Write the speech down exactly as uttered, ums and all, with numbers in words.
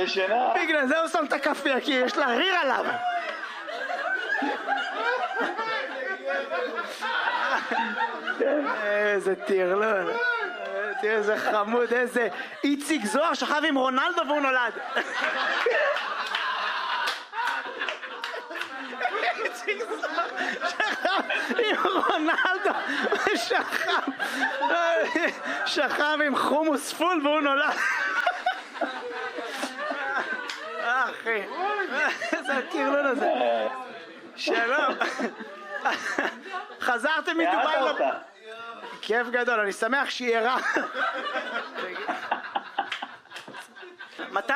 ישנה. בגלל זה הוא שם את הכאפיה, כי יש לה ריר עליו. איזה טירלון. תראה איזה חמוד, איזה איציק זוהר שכב עם רונלדו והוא נולד. איציק זוהר שכב עם רונלדו ושכב שכב עם חומוס פול והוא נולד. אחי, איזה הטירלון הזה. שלום. חזרתם מדובאי? כיף גדול, אני שמח שהיא ערה. מתי